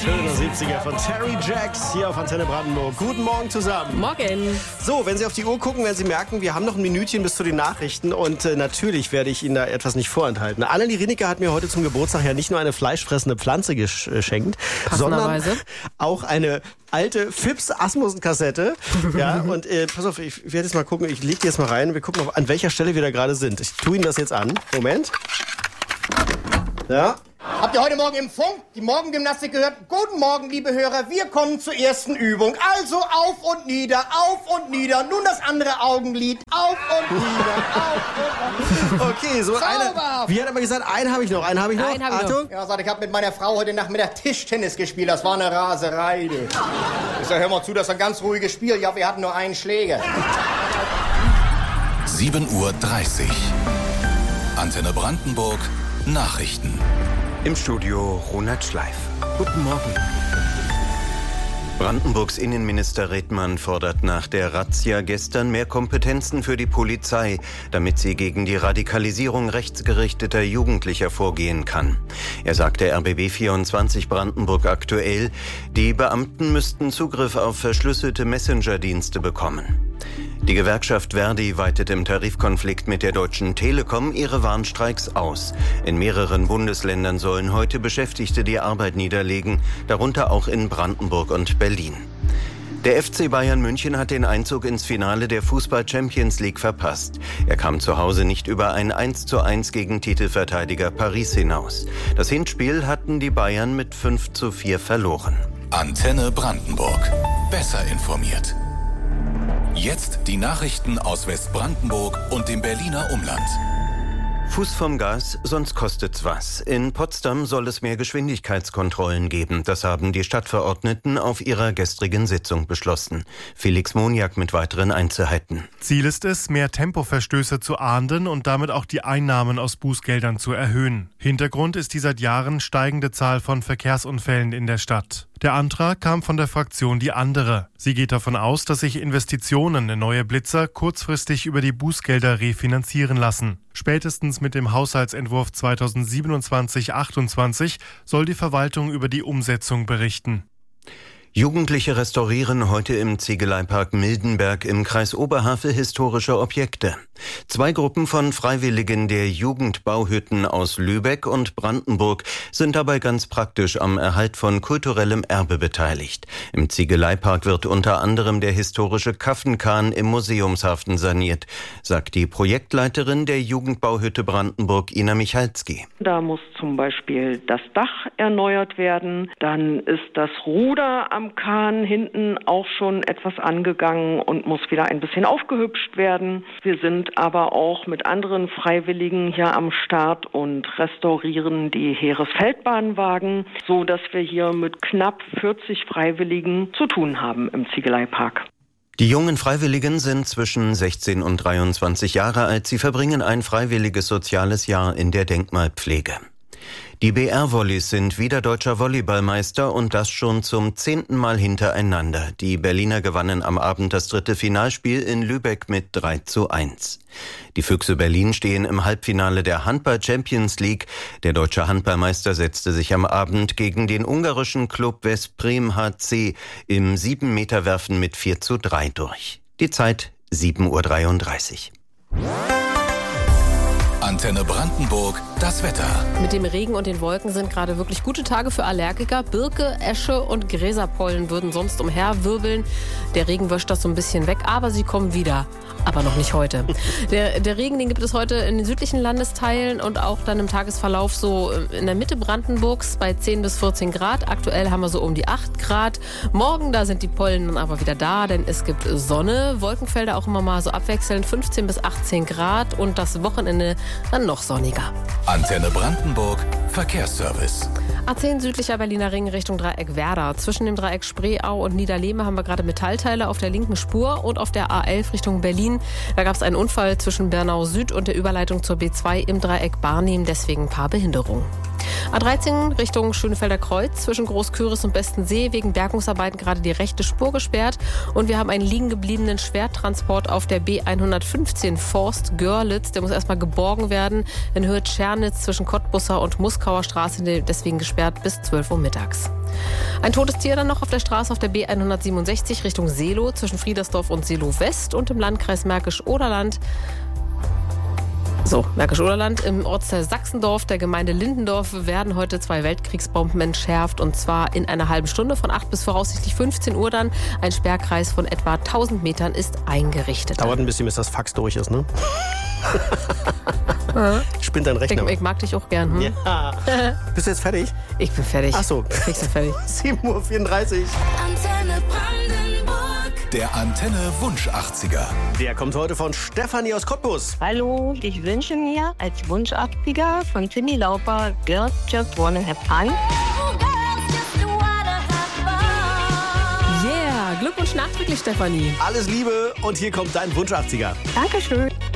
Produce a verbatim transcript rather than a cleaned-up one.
Schöner siebziger von Terry Jacks hier auf Antenne Brandenburg. Guten Morgen zusammen. Morgen. So, wenn Sie auf die Uhr gucken, werden Sie merken, wir haben noch ein Minütchen bis zu den Nachrichten und äh, natürlich werde ich Ihnen da etwas nicht vorenthalten. Annelie Rinnecke hat mir heute zum Geburtstag ja nicht nur eine fleischfressende Pflanze geschenkt, sondern auch eine alte Phipps Asmussen-Kassette. Ja, und äh, pass auf, ich werde jetzt mal gucken, ich lege die jetzt mal rein. Wir gucken, an welcher Stelle wir da gerade sind. Ich tue Ihnen das jetzt an. Moment. Ja. Habt ihr heute Morgen im Funk die Morgengymnastik gehört? Guten Morgen, liebe Hörer, wir kommen zur ersten Übung. Also auf und nieder, auf und nieder. Nun das andere Augenlid. Auf und nieder, auf und nieder. Okay, so eine. Wie hat er mal gesagt, einen habe ich noch, einen habe ich noch. Einen hab ich Achtung. noch. Ja, sagt, ich habe mit meiner Frau heute Nachmittag Tischtennis gespielt. Das war eine Raserei. Du. Ich sag, hör mal zu, das ist ein ganz ruhiges Spiel. Ja, wir hatten nur einen Schläger. sieben Uhr dreißig. Antenne Brandenburg. Nachrichten. Im Studio Ronald Schleif. Guten Morgen. Brandenburgs Innenminister Redmann fordert nach der Razzia gestern mehr Kompetenzen für die Polizei, damit sie gegen die Radikalisierung rechtsgerichteter Jugendlicher vorgehen kann. Er sagte R B B vierundzwanzig Brandenburg aktuell, die Beamten müssten Zugriff auf verschlüsselte Messenger-Dienste bekommen. Die Gewerkschaft Verdi weitet im Tarifkonflikt mit der Deutschen Telekom ihre Warnstreiks aus. In mehreren Bundesländern sollen heute Beschäftigte die Arbeit niederlegen, darunter auch in Brandenburg und Berlin. Der F C Bayern München hat den Einzug ins Finale der Fußball-Champions League verpasst. Er kam zu Hause nicht über ein eins zu eins gegen Titelverteidiger Paris hinaus. Das Hinspiel hatten die Bayern mit fünf zu vier verloren. Antenne Brandenburg. Besser informiert. Jetzt die Nachrichten aus Westbrandenburg und dem Berliner Umland. Fuß vom Gas, sonst kostet's was. In Potsdam soll es mehr Geschwindigkeitskontrollen geben. Das haben die Stadtverordneten auf ihrer gestrigen Sitzung beschlossen. Felix Moniak mit weiteren Einzelheiten. Ziel ist es, mehr Tempoverstöße zu ahnden und damit auch die Einnahmen aus Bußgeldern zu erhöhen. Hintergrund ist die seit Jahren steigende Zahl von Verkehrsunfällen in der Stadt. Der Antrag kam von der Fraktion Die Andere. Sie geht davon aus, dass sich Investitionen in neue Blitzer kurzfristig über die Bußgelder refinanzieren lassen. Spätestens mit dem Haushaltsentwurf zweitausendsiebenundzwanzig achtundzwanzig soll die Verwaltung über die Umsetzung berichten. Jugendliche restaurieren heute im Ziegeleipark Mildenberg im Kreis Oberhavel historische Objekte. Zwei Gruppen von Freiwilligen der Jugendbauhütten aus Lübeck und Brandenburg sind dabei ganz praktisch am Erhalt von kulturellem Erbe beteiligt. Im Ziegeleipark wird unter anderem der historische Kaffenkahn im Museumshafen saniert, sagt die Projektleiterin der Jugendbauhütte Brandenburg, Ina Michalski. Da muss zum Beispiel das Dach erneuert werden, dann ist das Ruder am Kahn hinten auch schon etwas angegangen und muss wieder ein bisschen aufgehübscht werden. Wir sind aber auch mit anderen Freiwilligen hier am Start und restaurieren die Heeresfeldbahnwagen, so dass wir hier mit knapp vierzig Freiwilligen zu tun haben im Ziegeleipark. Die jungen Freiwilligen sind zwischen sechzehn und dreiundzwanzig Jahre alt. Sie verbringen ein freiwilliges soziales Jahr in der Denkmalpflege. Die B R-Volleys sind wieder deutscher Volleyballmeister und das schon zum zehnten Mal hintereinander. Die Berliner gewannen am Abend das dritte Finalspiel in Lübeck mit drei zu eins. Die Füchse Berlin stehen im Halbfinale der Handball-Champions League. Der deutsche Handballmeister setzte sich am Abend gegen den ungarischen Klub Veszprém H C im sieben-Meter-Werfen mit vier zu drei durch. Die Zeit sieben Uhr dreiunddreißig. Antenne Brandenburg, das Wetter. Mit dem Regen und den Wolken sind gerade wirklich gute Tage für Allergiker. Birke, Esche und Gräserpollen würden sonst umherwirbeln. Der Regen wäscht das so ein bisschen weg, aber sie kommen wieder. Aber noch nicht heute. Der, der Regen, den gibt es heute in den südlichen Landesteilen und auch dann im Tagesverlauf so in der Mitte Brandenburgs bei zehn bis vierzehn Grad. Aktuell haben wir so um die acht Grad. Morgen, da sind die Pollen dann aber wieder da, denn es gibt Sonne. Wolkenfelder auch immer mal so abwechselnd, fünfzehn bis achtzehn Grad und das Wochenende dann noch sonniger. Antenne Brandenburg, Verkehrsservice. A zehn südlicher Berliner Ring Richtung Dreieck Werder. Zwischen dem Dreieck Spreeau und Niederlehme haben wir gerade Metallteile auf der linken Spur und auf der A elf Richtung Berlin. Da gab es einen Unfall zwischen Bernau Süd und der Überleitung zur B zwei im Dreieck Barnim, deswegen ein paar Behinderungen. A dreizehn Richtung Schönefelder Kreuz zwischen Großküris und Bestensee wegen Bergungsarbeiten gerade die rechte Spur gesperrt und wir haben einen liegen gebliebenen Schwertransport auf der B hundertfünfzehn Forst Görlitz, der muss erstmal geborgen werden in Höhe Tschernitz zwischen Cottbusser und Muskauer Straße, deswegen gesperrt bis zwölf Uhr mittags. Ein totes Tier dann noch auf der Straße auf der B hundertsiebenundsechzig Richtung Seelow zwischen Friedersdorf und Seelow West und im Landkreis Märkisch-Oderland. So, Märkisch-Oderland im Ortsteil Sachsendorf der Gemeinde Lindendorf werden heute zwei Weltkriegsbomben entschärft und zwar in einer halben Stunde von acht bis voraussichtlich fünfzehn Uhr dann. Ein Sperrkreis von etwa tausend Metern ist eingerichtet. Dauert ein bisschen, bis das Fax durch ist, ne? Spinnt dein Rechner. Ich, ich mag dich auch gern. Hm? Ja. Bist du jetzt fertig? Ich bin fertig. Ach so. Ich bin fertig. sieben Uhr vierunddreißig. Antenne Brandenburg. Der Antenne Wunsch achtziger. Der kommt heute von Stefanie aus Cottbus. Hallo, ich wünsche mir als Wunsch achtziger von Cyndi Lauper Girls Just Wanna Have Fun. Yeah, Glückwunsch nachträglich, Stefanie. Alles Liebe und hier kommt dein Wunsch achtziger. Dankeschön.